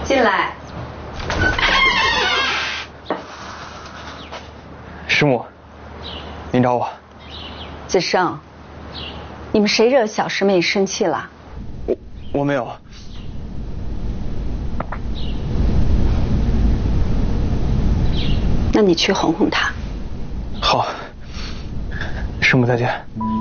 进来。 师母，您找我。 子胜，你们谁惹小师妹生气了？ 我没有。 那你去哄哄她。 好，师母再见。